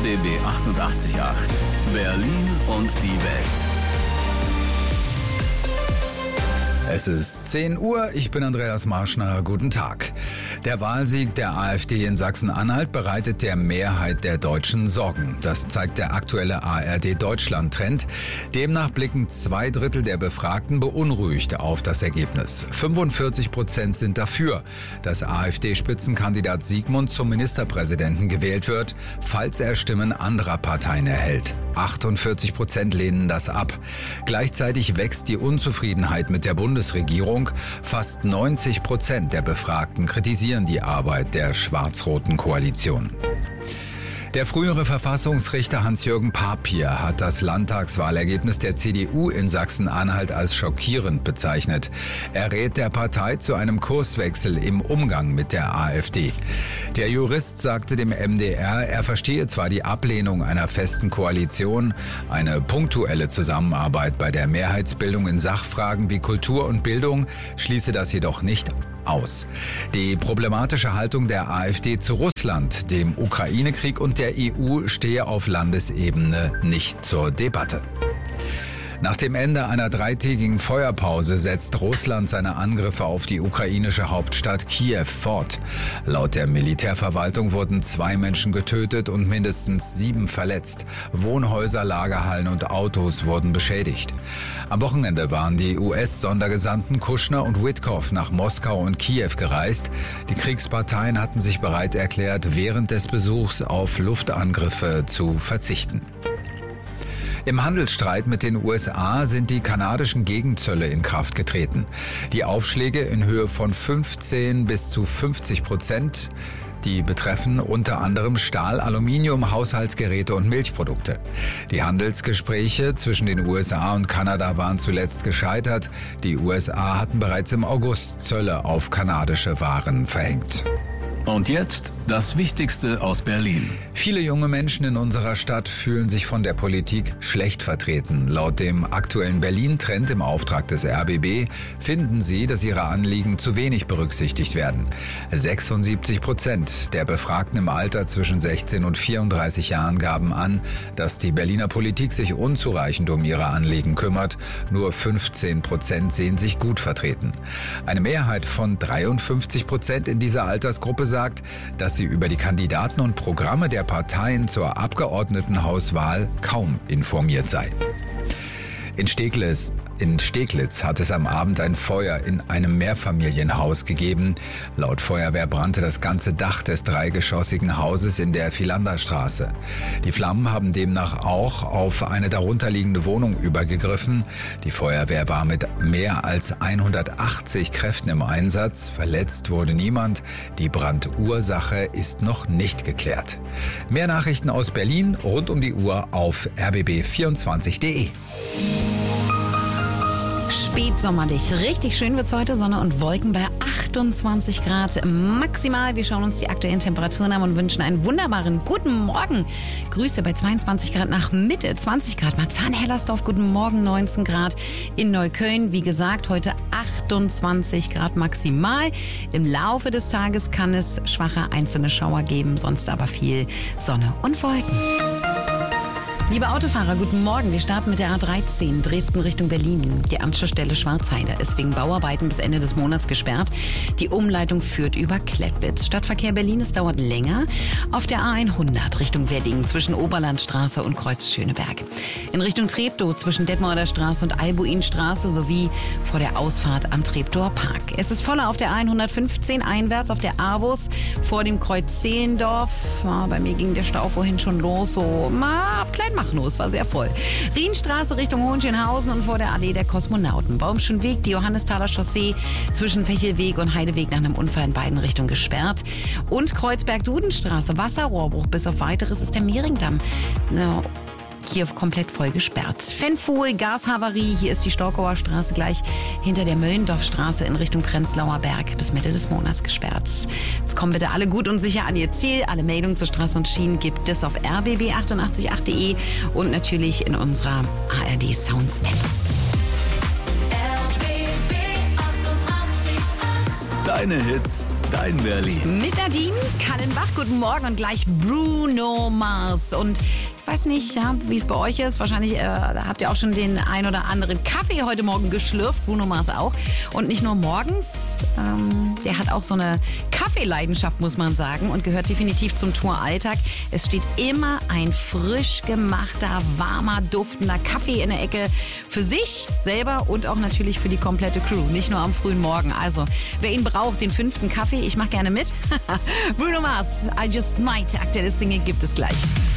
RBB 88.8 Berlin und die Welt. Es ist 10 Uhr, ich bin Andreas Marschner, guten Tag. Der Wahlsieg der AfD in Sachsen-Anhalt bereitet der Mehrheit der Deutschen Sorgen. Das zeigt der aktuelle ARD-Deutschland-Trend. Demnach blicken 2/3 der Befragten beunruhigt auf das Ergebnis. 45% sind dafür, dass AfD-Spitzenkandidat Sigmund zum Ministerpräsidenten gewählt wird, falls er Stimmen anderer Parteien erhält. 48% lehnen das ab. Gleichzeitig wächst die Unzufriedenheit mit der Bundesregierung. Fast 90% der Befragten kritisieren die Arbeit der schwarz-roten Koalition. Der frühere Verfassungsrichter Hans-Jürgen Papier hat das Landtagswahlergebnis der CDU in Sachsen-Anhalt als schockierend bezeichnet. Er rät der Partei zu einem Kurswechsel im Umgang mit der AfD. Der Jurist sagte dem MDR, er verstehe zwar die Ablehnung einer festen Koalition, eine punktuelle Zusammenarbeit bei der Mehrheitsbildung in Sachfragen wie Kultur und Bildung schließe das jedoch nicht aus. Die problematische Haltung der AfD zu Russland, dem Ukraine-Krieg und der EU stehe auf Landesebene nicht zur Debatte. Nach dem Ende einer 3-tägigen Feuerpause setzt Russland seine Angriffe auf die ukrainische Hauptstadt Kiew fort. Laut der Militärverwaltung wurden 2 Menschen getötet und mindestens 7 verletzt. Wohnhäuser, Lagerhallen und Autos wurden beschädigt. Am Wochenende waren die US-Sondergesandten Kushner und Witkoff nach Moskau und Kiew gereist. Die Kriegsparteien hatten sich bereit erklärt, während des Besuchs auf Luftangriffe zu verzichten. Im Handelsstreit mit den USA sind die kanadischen Gegenzölle in Kraft getreten. Die Aufschläge in Höhe von 15 bis zu 50%, die betreffen unter anderem Stahl, Aluminium, Haushaltsgeräte und Milchprodukte. Die Handelsgespräche zwischen den USA und Kanada waren zuletzt gescheitert. Die USA hatten bereits im August Zölle auf kanadische Waren verhängt. Und jetzt das Wichtigste aus Berlin. Viele junge Menschen in unserer Stadt fühlen sich von der Politik schlecht vertreten. Laut dem aktuellen Berlin-Trend im Auftrag des RBB finden sie, dass ihre Anliegen zu wenig berücksichtigt werden. 76% der Befragten im Alter zwischen 16 und 34 Jahren gaben an, dass die Berliner Politik sich unzureichend um ihre Anliegen kümmert. Nur 15% sehen sich gut vertreten. Eine Mehrheit von 53% in dieser Altersgruppe sagt, dass sie über die Kandidaten und Programme der Parteien zur Abgeordnetenhauswahl kaum informiert sei. In Steglitz hat es am Abend ein Feuer in einem Mehrfamilienhaus gegeben. Laut Feuerwehr brannte das ganze Dach des 3-geschossigen Hauses in der Philanderstraße. Die Flammen haben demnach auch auf eine darunterliegende Wohnung übergegriffen. Die Feuerwehr war mit mehr als 180 Kräften im Einsatz. Verletzt wurde niemand. Die Brandursache ist noch nicht geklärt. Mehr Nachrichten aus Berlin rund um die Uhr auf rbb24.de. Spätsommerlich. Richtig schön wird's heute. Sonne und Wolken bei 28 Grad maximal. Wir schauen uns die aktuellen Temperaturen an und wünschen einen wunderbaren guten Morgen. Grüße bei 22 Grad nach Mitte, 20 Grad Marzahn-Hellersdorf. Guten Morgen, 19 Grad in Neukölln. Wie gesagt, heute 28 Grad maximal. Im Laufe des Tages kann es schwache einzelne Schauer geben, sonst aber viel Sonne und Wolken. Liebe Autofahrer, guten Morgen. Wir starten mit der A13 Dresden Richtung Berlin. Die Anschlussstelle Schwarzheide ist wegen Bauarbeiten bis Ende des Monats gesperrt. Die Umleitung führt über Klettwitz. Stadtverkehr Berlin, es dauert länger. Auf der A100 Richtung Wedding zwischen Oberlandstraße und Kreuz Schöneberg. In Richtung Treptow zwischen Detmolder Straße und Albuinstraße sowie vor der Ausfahrt am Treptower Park. Es ist voller auf der A115 einwärts auf der Avus vor dem Kreuz Zehlendorf. Ja, bei mir ging der Stau vorhin schon los, so ab Kleinmachnow, war sehr voll. Rienstraße Richtung Hohenschönhausen und vor der Allee der Kosmonauten. Baumschönweg, die Johannesthaler Chaussee zwischen Fächelweg und Heideweg nach einem Unfall in beiden Richtungen gesperrt. Und Kreuzberg-Dudenstraße, Wasserrohrbruch. Bis auf Weiteres ist der Mehringdamm hier komplett voll gesperrt. Fenfohl, Gashavarie, hier ist die Storkower Straße gleich hinter der Möllendorfstraße in Richtung Prenzlauer Berg bis Mitte des Monats gesperrt. Jetzt kommen bitte alle gut und sicher an ihr Ziel. Alle Meldungen zur Straße und Schienen gibt es auf rbb888.de und natürlich in unserer ARD Sounds App. Deine Hits, dein Berlin. Mit Nadine, Kallenbach, guten Morgen und gleich Bruno Mars. Und ich weiß nicht, ja, wie es bei euch ist. Wahrscheinlich habt ihr auch schon den ein oder anderen Kaffee heute Morgen geschlürft. Bruno Mars auch. Und nicht nur morgens. Der hat auch so eine Kaffeeleidenschaft, muss man sagen. Und gehört definitiv zum Touralltag. Es steht immer ein frisch gemachter, warmer, duftender Kaffee in der Ecke. Für sich selber und auch natürlich für die komplette Crew. Nicht nur am frühen Morgen. Also, wer ihn braucht, den 5. Kaffee, ich mach gerne mit. Bruno Mars, I Just Might. Aktuelle Single gibt es gleich.